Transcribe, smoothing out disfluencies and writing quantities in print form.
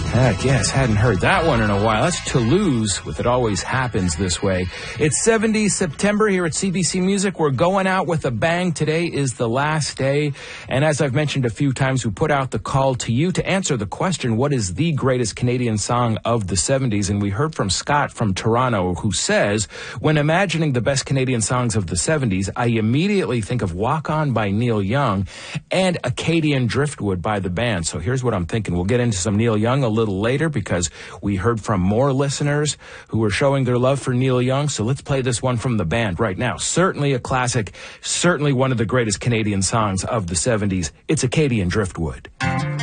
Heck yes, hadn't heard that one in a while. That's Toulouse with It Always Happens This Way. It's 70 September here at CBC Music. We're going out with a bang. Today is the last day. And as I've mentioned a few times, we put out the call to you to answer the question, what is the greatest Canadian song of the 70s? And we heard from Scott from Toronto, who says, when imagining the best Canadian songs of the 70s, I immediately think of Walk On by Neil Young and Acadian Driftwood by the band. So here's what I'm thinking. We'll get into some Neil Young a little later because we heard from more listeners who were showing their love for Neil Young. So let's play this one from the band right now. Certainly a classic, certainly one of the greatest Canadian songs of the 70s. It's Acadian Driftwood.